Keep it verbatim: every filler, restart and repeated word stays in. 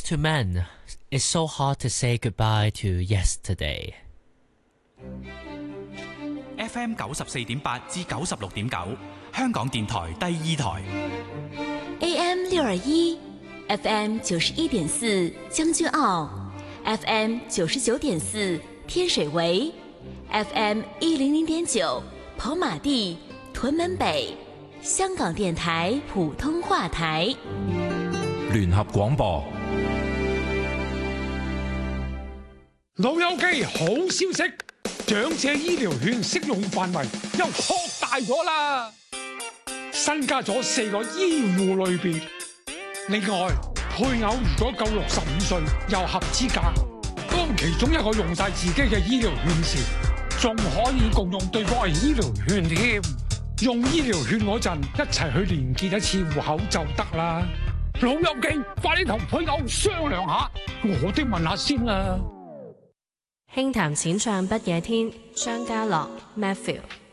to men, it's so hard to say goodbye to yesterday. F M 九十四點八至九十六點九，香港電台第二台。 A M 六二一 ，F M 九十一點四將軍澳 ，F M 九十九點四天水圍 ，F M 一零零點九跑馬地、屯門北，香港電台普通話台。 聯合廣播。 老友記，好消息！長者醫療券適用範圍又擴大咗啦，新加咗四個醫護類別。另外，配偶如果夠六十五歲又合資格，當其中一個用晒自己嘅醫療券時，仲可以共用對方嘅醫療券添。用醫療券嗰陣，一齊去連結一次戶口就得啦。老友記，快啲同配偶商量下，我哋問下先啦。 輕談淺唱不夜天，張家樂 Matthew。